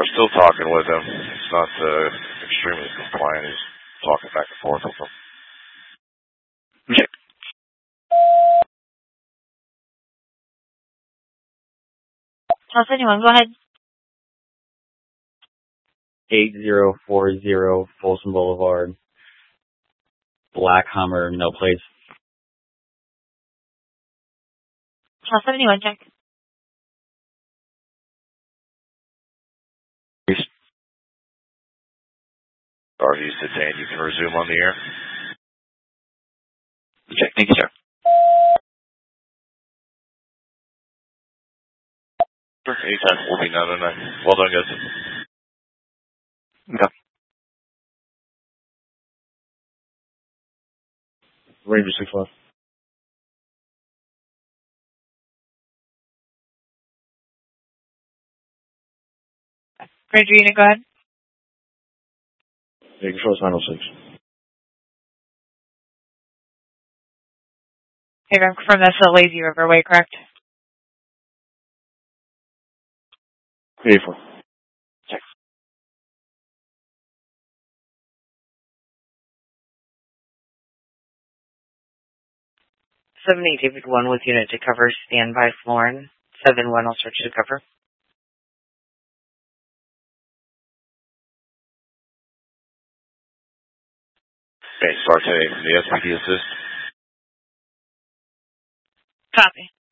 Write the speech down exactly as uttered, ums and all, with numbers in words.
we're still talking with him. It's not uh, extremely compliant. He's talking back and forth with him. Check. House anyone, go ahead. eight zero four zero Folsom Boulevard. Black Hummer, no plates. House seventy-one, check. R V detained. You can resume on the air. Check. Thank you, sir. Sure. Anytime. We'll be nine oh nine. Well done, guys. Okay. Ranger six one. Ranger unit, go ahead. Yeah, control nine oh six. Hey, I'm confirm that's the Lazy River Way, correct? eighty-four. Check. seven eight David one with unit to cover, standby Florin. seven one, I'll search to cover. Okay, start today from the S P D assist. Copy.